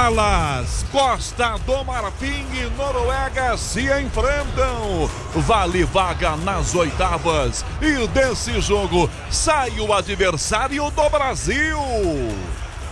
Dallas, Costa do Marfim e Noruega se enfrentam. Vale vaga nas oitavas. E desse jogo sai o adversário do Brasil.